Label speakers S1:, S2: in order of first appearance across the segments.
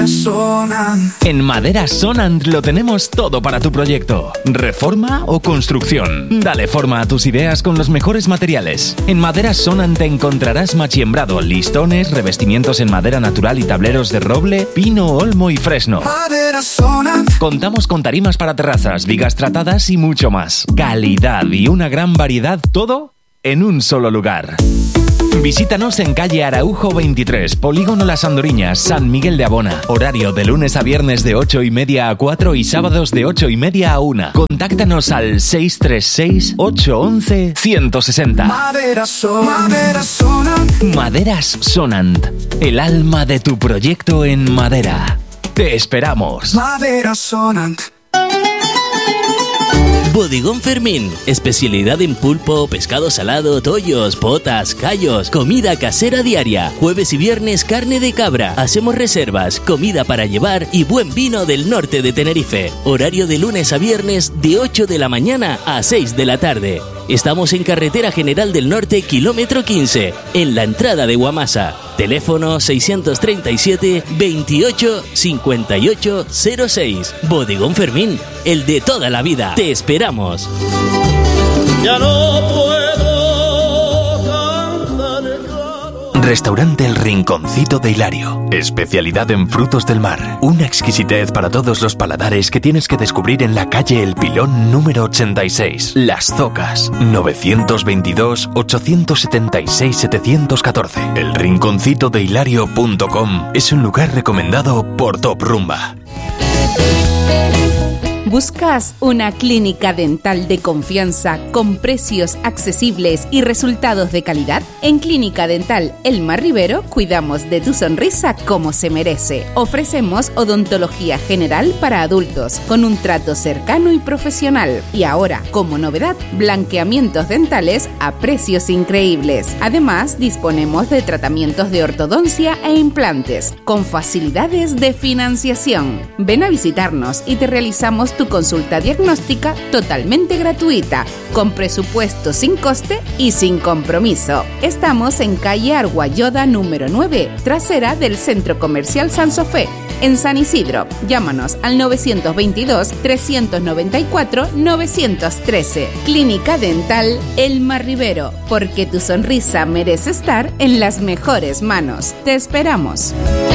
S1: Sonant.
S2: En Maderas Sonant lo tenemos todo para tu proyecto. ¿Reforma o construcción? Dale forma a tus ideas con los mejores materiales. En Maderas Sonant encontrarás machiembrado, listones, revestimientos en madera natural y tableros de roble, pino, olmo y fresno.
S1: Maderas Sonant.
S2: Contamos con tarimas para terrazas, vigas tratadas y mucho más. Calidad y una gran variedad, todo en un solo lugar. Visítanos en calle Araujo 23, Polígono Las Andoriñas, San Miguel de Abona. Horario de lunes a viernes de 8:30 a 4 y sábados de 8:30 a 1. Contáctanos al 636-811-160.
S1: Maderas Sonant.
S2: Maderas Sonant, el alma de tu proyecto en madera. Te esperamos.
S1: Maderas Sonant.
S3: Bodegón Fermín, especialidad en pulpo, pescado salado, tollos, potas, callos, comida casera diaria. Jueves y viernes carne de cabra. Hacemos reservas, comida para llevar y buen vino del norte de Tenerife. Horario de lunes a viernes de 8 de la mañana a 6 de la tarde. Estamos en Carretera General del Norte, kilómetro 15, en la entrada de Guamasa. Teléfono 637 28 58 06. Bodegón Fermín, el de toda la vida. Te esperamos.
S4: Ya no puedo cantar.
S5: Restaurante El Rinconcito de Hilario. Especialidad en frutos del mar. Una exquisitez para todos los paladares que tienes que descubrir en la calle El Pilón número 86. Las Zocas. 922-876-714. elrinconcitodehilario.com es un lugar recomendado por Top Rumba.
S6: ¿Buscas una clínica dental de confianza con precios accesibles y resultados de calidad? En Clínica Dental Elmar Rivero cuidamos de tu sonrisa como se merece. Ofrecemos odontología general para adultos con un trato cercano y profesional. Y ahora, como novedad, blanqueamientos dentales a precios increíbles. Además, disponemos de tratamientos de ortodoncia e implantes con facilidades de financiación. Ven a visitarnos y te realizamos tu consulta diagnóstica totalmente gratuita, con presupuesto sin coste y sin compromiso. Estamos en calle Arguayoda número 9, trasera del Centro Comercial San Sofé, en San Isidro. Llámanos al 922-394-913. Clínica Dental Elmar Rivero, porque tu sonrisa merece estar en las mejores manos. Te esperamos.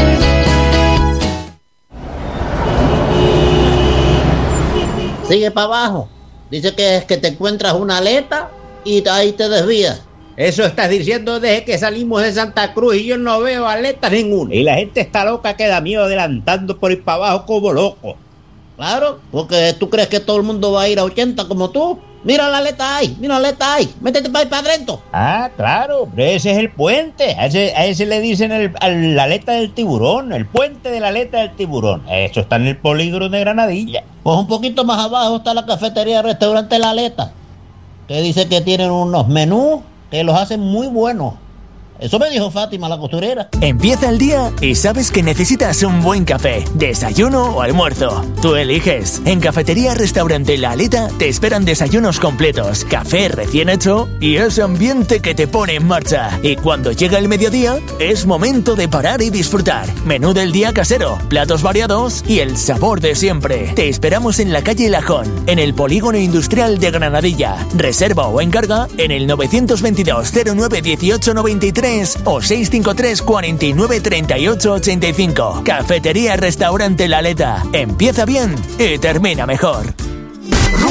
S7: Sigue para abajo. Dice que es que te encuentras una aleta y ahí te desvías.
S8: Eso estás diciendo desde que salimos de Santa Cruz y yo no veo aleta ninguna. Y la gente está loca que da miedo adelantando por ir para abajo como loco.
S7: Claro, porque tú crees que todo el mundo va a ir a 80 como tú. Mira la aleta ahí, métete para ir para adentro.
S8: Ah, claro, pero ese es el puente. A ese le dicen la aleta del tiburón, el puente de la aleta del tiburón. Eso está en el polígono de Granadilla.
S7: Pues un poquito más abajo está la cafetería restaurante La Aleta, que dice que tienen unos menús que los hacen muy buenos. Eso me dijo Fátima, la costurera.
S9: Empieza el día y sabes que necesitas un buen café, desayuno o almuerzo. Tú eliges. En Cafetería Restaurante La Aleta te esperan desayunos completos, café recién hecho y ese ambiente que te pone en marcha. Y cuando llega el mediodía, es momento de parar y disfrutar. Menú del día casero, platos variados y el sabor de siempre. Te esperamos en la calle Lajón, en el Polígono Industrial de Granadilla. Reserva o encarga en el 922 09 18 93 o 653 49 38 85. Cafetería Restaurante La Aleta. Empieza bien y termina mejor.